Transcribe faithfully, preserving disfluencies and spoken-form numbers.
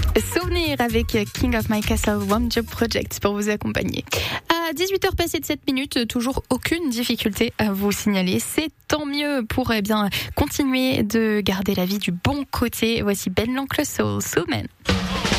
Souvenir avec King of My Castle One Job Project pour vous accompagner. À dix-huit heures passées de sept minutes, toujours aucune difficulté à vous signaler. C'est tant mieux pour eh bien continuer de garder la vie du bon côté. Voici Ben l'Oncle Soul, Soul Man.